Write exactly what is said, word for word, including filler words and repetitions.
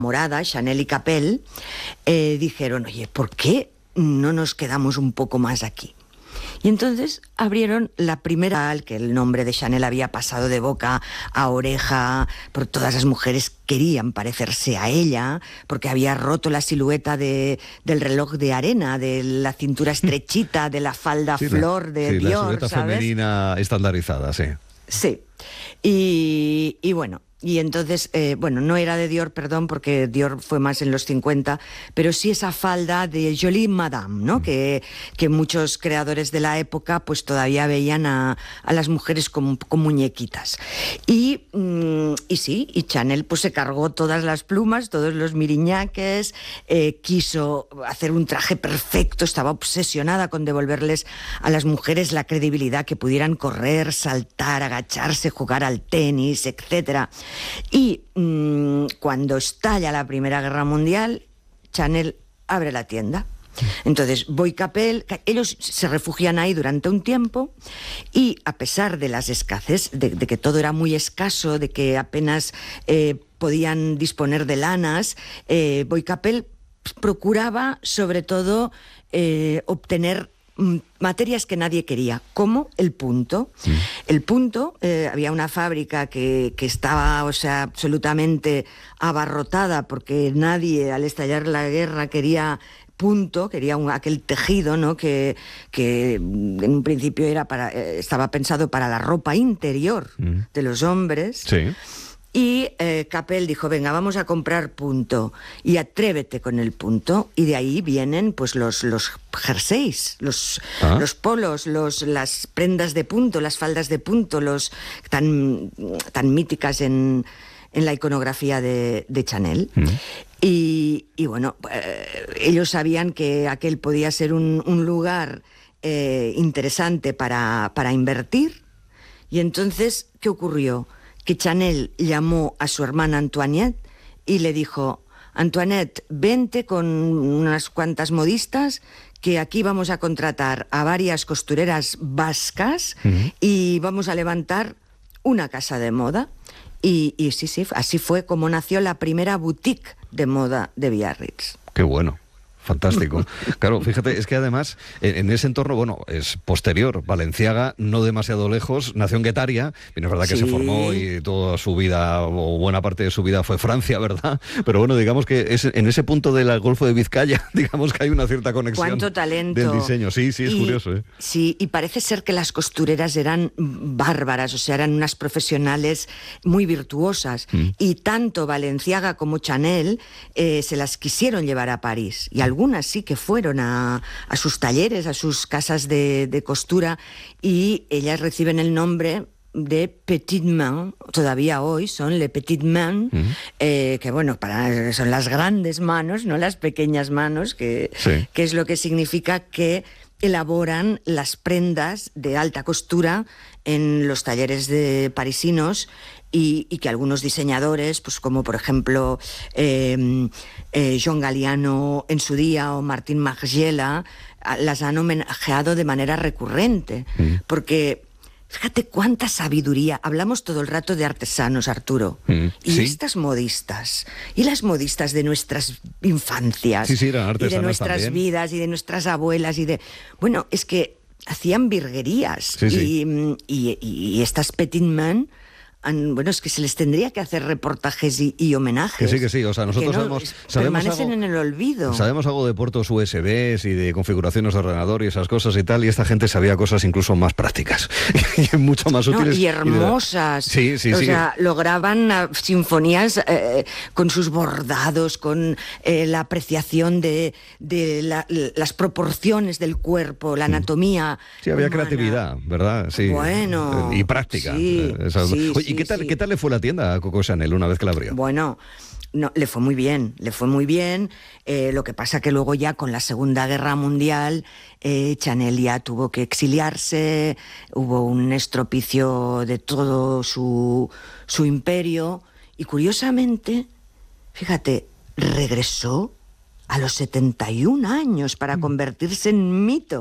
morada, Chanel y Capel, eh, dijeron, oye, ¿por qué no nos quedamos un poco más aquí? Y entonces abrieron la primera, que el nombre de Chanel había pasado de boca a oreja, por todas las mujeres querían parecerse a ella, porque había roto la silueta de, del reloj de arena, de la cintura estrechita, de la falda sí, flor la, de sí, Dior, la silueta ¿sabes? femenina estandarizada, sí. Sí, y, y bueno... Y entonces, eh, bueno, no era de Dior, perdón, porque Dior fue más en los cincuenta, pero sí esa falda de Jolie Madame, ¿no? Mm. Que, que muchos creadores de la época pues todavía veían a, a las mujeres como, como muñequitas. Y, mm, y sí, y Chanel pues se cargó todas las plumas, todos los miriñaques, eh, quiso hacer un traje perfecto, estaba obsesionada con devolverles a las mujeres la credibilidad, que pudieran correr, saltar, agacharse, jugar al tenis, etcétera. Y mmm, cuando estalla la Primera Guerra Mundial, Chanel abre la tienda. Entonces, Boy Capel, ellos se refugian ahí durante un tiempo y a pesar de las escasez, de, de que todo era muy escaso, de que apenas eh, podían disponer de lanas, eh, Boy Capel procuraba sobre todo eh, obtener materias que nadie quería, como el punto. Sí. El punto, eh, había una fábrica que, que estaba, o sea, absolutamente abarrotada porque nadie al estallar la guerra quería punto, quería un, aquel tejido, ¿no? que, que en un principio era para, eh, estaba pensado para la ropa interior mm. de los hombres. Sí. Y eh, Capel dijo, venga, vamos a comprar punto y atrévete con el punto. Y de ahí vienen pues los, los jerseys, los, ¿Ah? los polos, los, las prendas de punto, las faldas de punto, los tan, tan míticas en, en la iconografía de, de Chanel. Mm. Y, y bueno, eh, ellos sabían que aquel podía ser un, un lugar eh, interesante para, para invertir. Y entonces, ¿qué ocurrió? Que Chanel llamó a su hermana Antoinette y le dijo, Antoinette, vente con unas cuantas modistas que aquí vamos a contratar a varias costureras vascas uh-huh. y vamos a levantar una casa de moda. Y, y sí, sí, así fue como nació la primera boutique de moda de Biarritz. ¡Qué bueno! Fantástico. Claro, fíjate, es que además en, en ese entorno, bueno, es posterior. Balenciaga, no demasiado lejos, nació en Guetaria, y no es verdad que sí. se formó y toda su vida, o buena parte de su vida fue Francia, ¿verdad? Pero bueno, digamos que es, en ese punto del Golfo de Vizcaya, digamos que hay una cierta conexión. ¡Cuánto talento! Del diseño, sí, sí, es y, curioso, ¿eh? Sí, y parece ser que las costureras eran bárbaras, o sea, eran unas profesionales muy virtuosas, mm. y tanto Balenciaga como Chanel eh, se las quisieron llevar a París, y algunas sí que fueron a, a sus talleres, a sus casas de, de costura, y ellas reciben el nombre de Petite Main, todavía hoy son Le Petite Main, uh-huh. eh, que bueno, para, son las grandes manos, no las pequeñas manos, que, sí. que es lo que significa que elaboran las prendas de alta costura en los talleres de parisinos. Y, y que algunos diseñadores, pues como por ejemplo eh, eh, John Galliano en su día o Martín Margiela, las han homenajeado de manera recurrente, mm. porque fíjate cuánta sabiduría. Hablamos todo el rato de artesanos, Arturo, mm. y ¿sí? estas modistas, y las modistas de nuestras infancias, sí, sí, eran y de nuestras también. vidas, y de nuestras abuelas, y de... Bueno, es que hacían virguerías, sí, y, sí. Y, y, y estas Petite Main... Bueno, es que se les tendría que hacer reportajes y, y homenajes. Que sí, que sí, o sea, nosotros no, sabemos, sabemos permanecen algo, en el olvido. Sabemos algo de puertos U S Bs y de configuraciones de ordenador y esas cosas y tal, y esta gente sabía cosas incluso más prácticas y mucho más útiles. No, y hermosas. Y de... Sí, sí, o sí. O sea, lograban uh, sinfonías eh, con sus bordados, con eh, la apreciación de, de la, las proporciones del cuerpo, la anatomía. Sí, había humana. Creatividad, ¿verdad? Sí. Bueno. Y práctica. Sí, Esas... sí, Oye, sí, ¿y qué tal, sí. qué tal le fue la tienda a Coco Chanel una vez que la abrió? Bueno, no, le fue muy bien, le fue muy bien. Eh, lo que pasa que luego ya con la Segunda Guerra Mundial, eh, Chanel ya tuvo que exiliarse, hubo un estropicio de todo su, su imperio, y curiosamente, fíjate, regresó a los setenta y un años para convertirse en mito.